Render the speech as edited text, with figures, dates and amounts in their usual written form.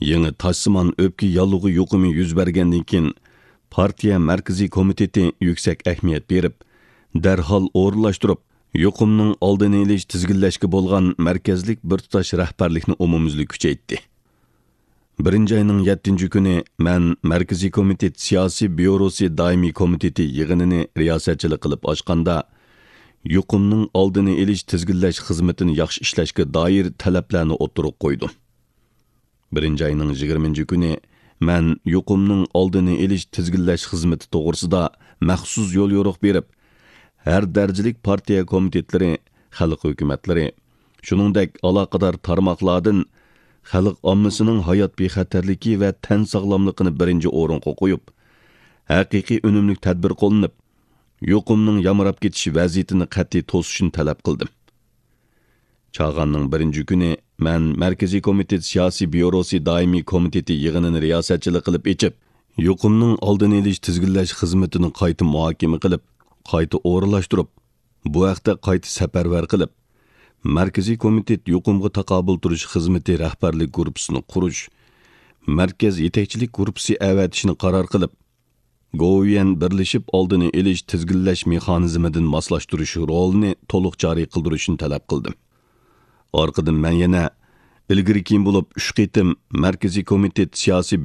Yangi taşsimon o'pka yallig'i yuqumi yuz bergandan keyin partiya markaziy komiteti yuksak ahamiyat berib, darhol o'rinlashtirib, yuqumning oldini olish tizginlashga bo'lgan markazlik bir tutash rahbarlikni umumizlik kuchaytdi. 1-ayning 7-kuni men markaziy komitet siyosiy byurosi doimiy komiteti yig'inini riyosatchilik qilib ochganda, yuqumning oldini olish tizginlash xizmatini yaxshi ishlashga doir talablarni o'tirib qo'ydim. 1-ayning 20-kuni men yuqumning oldini olish tizginlash xizmati to'g'risida maxsus yo'l yo'riq berib, har darajalik partiya komitetlari, xalq hukumatlari, shuningdek aloqador tarmoqlardan xalq ommasining hayot bexatarligi va tan sog'lomligini birinchi o'ringa qo'yib, haqiqiy unumli tadbir qo'llanib, yuqumning yamrab ketish vaziyatini qat'iy to'sishni talab qildim. Chag'anning 1-kuni men markaziy komitet siyosiy byurosi doimiy komiteti yig'inini riyosatchilik qilib echib, yuqumning oldini olish tizginlash xizmatini qayta muhokama qilib, qayta o'rinlashtirib, bu haqda qayta safarbar qilib, markaziy komitet yuqumga taqobil turish xizmati rahbarlik guruhini qurish, markaz yetakchilik guruhi avatishni qaror qilib, go'yan birlashib oldini olish tizginlash mexanizmidan moslashtirish rolini to'liq joriy qildirishni talab qildim. Orqadan men yana ilgari keyin bo'lib 3 qitim markaziy komitet siyosiy